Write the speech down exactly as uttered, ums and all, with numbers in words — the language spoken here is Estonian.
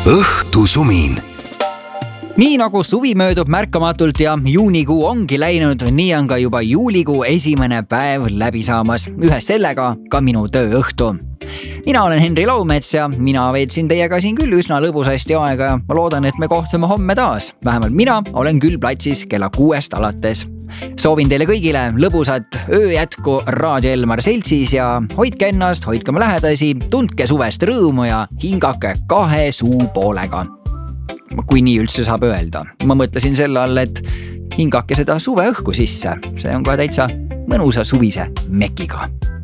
õhtusumin. Nii nagu suvi möödub märkamatult ja juunikuu ongi läinud, nii on ka juba juulikuu esimene päev läbi saamas. Ühes sellega ka minu tööõhtu. Mina olen Henri Laumets ja mina veetsin teiega siin küll üsna lõbusasti aega ja ma loodan, et me kohtume homme taas. Vähemalt mina olen küll platsis kella kuuest alates. Soovin teile kõigile lõbusat ööjätku Raadio Elmar seltsis ja hoidke ennast, hoidke oma lähedasi, tundke suvest rõõmu ja hingake kahe suu poolega. Kui nii üldse saab öelda. Ma mõtlesin selle all, et hingake seda suve õhku sisse. See on ka täitsa mõnusa suvise mekiga.